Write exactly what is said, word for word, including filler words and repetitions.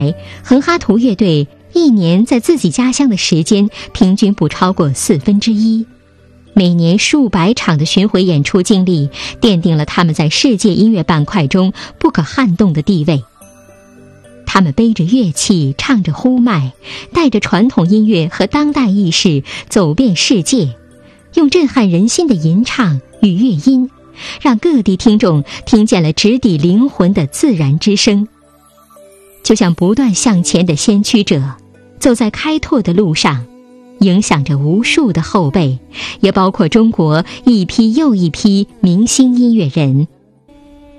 恒哈图乐队一年在自己家乡的时间平均不超过四分之一，每年数百场的巡回演出经历奠定了他们在世界音乐板块中不可撼动的地位。他们背着乐器，唱着呼麦，带着传统音乐和当代意识走遍世界，用震撼人心的吟唱与乐音，让各地听众听见了直抵灵魂的自然之声。就像不断向前的先驱者，走在开拓的路上，影响着无数的后辈，也包括中国一批又一批明星音乐人。